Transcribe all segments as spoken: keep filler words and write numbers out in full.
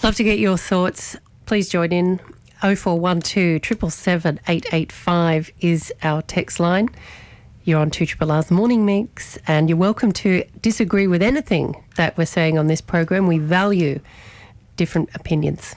Love to get your thoughts. Please join in. oh four one two, seven seven seven, eight eight five is our text line. You're on two Triple R's Morning Mix, and you're welcome to disagree with anything that we're saying on this program. We value different opinions.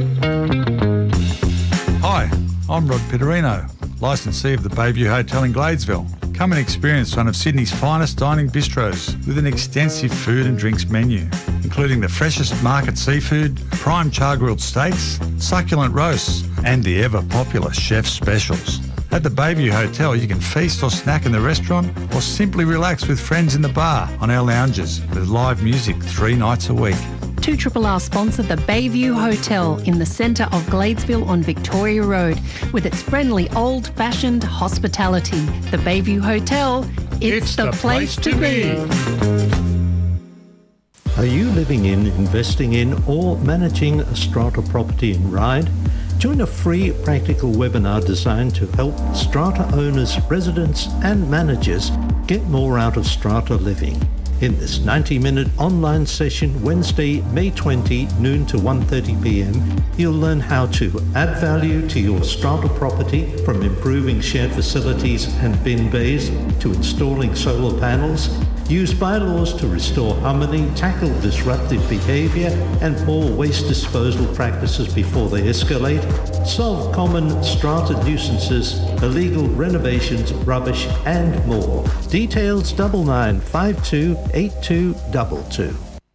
Hi, I'm Rod Pitterino, licensee of the Bayview Hotel in Gladesville. Come and experience one of Sydney's finest dining bistros with an extensive food and drinks menu, including the freshest market seafood, prime char-grilled steaks, succulent roasts, and the ever-popular chef specials. At the Bayview Hotel, you can feast or snack in the restaurant or simply relax with friends in the bar on our lounges with live music three nights a week. two Triple R sponsor the Bayview Hotel in the centre of Gladesville on Victoria Road with its friendly old-fashioned hospitality. The Bayview Hotel, it's, It's the, the place, place to to be. Are you living in, investing in, or managing a strata property in Ryde? Join a free practical webinar designed to help strata owners, residents and managers get more out of strata living. In this ninety-minute online session, Wednesday, May twentieth, noon to one thirty p m, you'll learn how to add value to your strata property, from improving shared facilities and bin bays to installing solar panels, use bylaws to restore harmony, tackle disruptive behaviour and poor waste disposal practices before they escalate, solve common strata nuisances, illegal renovations, rubbish and more. Details double nine five two eight two two two.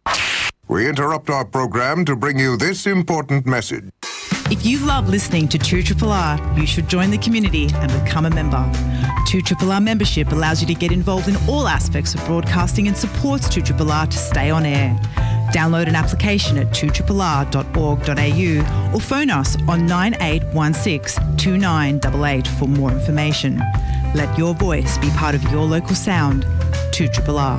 We interrupt our program to bring you this important message. If you love listening to two Triple R, you should join the community and become a member. two Triple R membership allows you to get involved in all aspects of broadcasting and supports two Triple R to stay on air. Download an application at two triple r dot org dot a u or phone us on nine eight one six, two nine eight eight for more information. Let your voice be part of your local sound. two Triple R.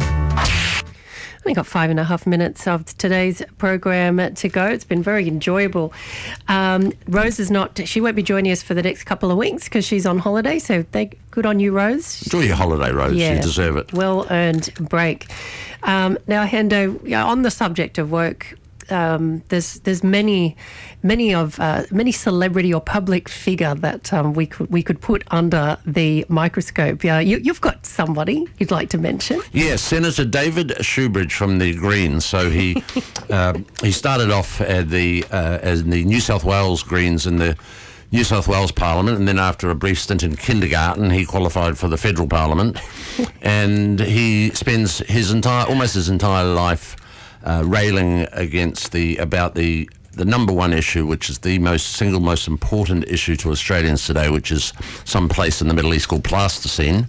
Only got five and a half minutes of today's program to go. It's been very enjoyable. Um, Rose is not, she won't be joining us for the next couple of weeks because she's on holiday, so they, good on you, Rose. Enjoy your holiday, Rose. Yeah, you deserve it. Well-earned break. Um, now, Hendo, yeah, on the subject of work, um, there's there's many many of uh, many celebrity or public figure that um, we could we could put under the microscope. Yeah, you, you've got somebody you'd like to mention. Yeah, Senator David Shoebridge from the Greens. So he uh, he started off at the uh, as the New South Wales Greens in the New South Wales Parliament, and then after a brief stint in kindergarten, he qualified for the federal Parliament, and he spends his entire almost his entire life Uh, railing against the about the the number one issue, which is the most single most important issue to Australians today, which is some place in the Middle East called Plasticine,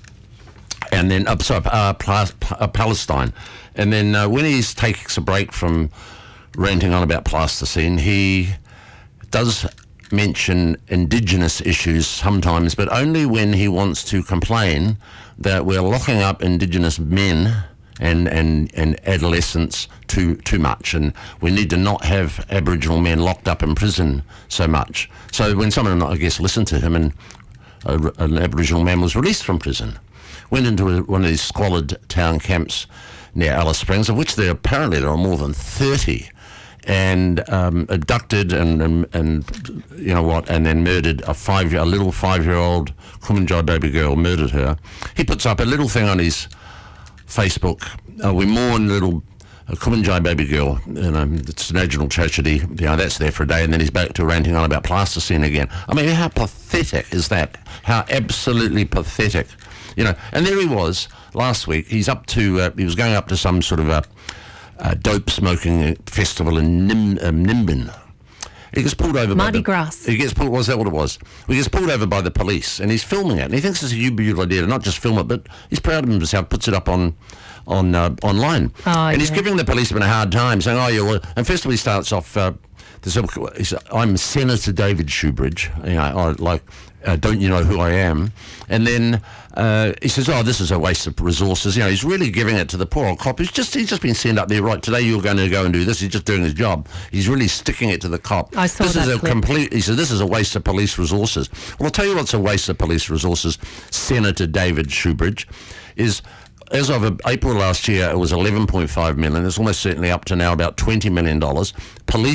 and then uh, sorry, uh, Plas- uh, Palestine, and then uh, when he takes a break from ranting on about Plasticine, he does mention Indigenous issues sometimes, but only when he wants to complain that we're locking up Indigenous men and, and, and adolescents too too much, and we need to not have Aboriginal men locked up in prison so much. So when someone, I guess, listened to him, and a, an Aboriginal man was released from prison, went into a, one of these squalid town camps near Alice Springs, of which there apparently there are more than thirty, and um, abducted and, and and you know what, and then murdered a five a little five-year-old Kumanjai baby girl, murdered her. He puts up a little thing on his Facebook. Uh, we mourn little uh, Kumanjai baby girl. You know, it's a national tragedy. You know, that's there for a day, and then he's back to ranting on about Plasticine again. I mean, how pathetic is that? How absolutely pathetic. You know, and there he was last week. He's up to. Uh, he was going up to some sort of a, a dope smoking festival in Nim, um, Nimbin. He gets pulled over Mardi by the, Gras. He gets pulled. Was that what it was? He gets pulled over by the police, and he's filming it. And he thinks it's a beautiful idea to not just film it, but he's proud of himself. Puts it up on, on uh, online, oh, and yeah. he's giving the policeman a hard time, saying, "Oh, you're." And first of all, he starts off. Uh, this, he's, I'm Senator David Shoebridge. You know, I, like, uh, don't you know who I am? And then uh, he says, "Oh, this is a waste of resources." You know, he's really giving it to the poor old cop. He's just he's just been sent up there. Right, today you're going to go and do this. He's just doing his job. He's really sticking it to the cop. I saw this that is a clip. complete. He says this is a waste of police resources. Well, I'll tell you what's a waste of police resources. Senator David Shoebridge is. As of April last year, it was eleven point five million dollars. It's almost certainly up to now about twenty million dollars. Police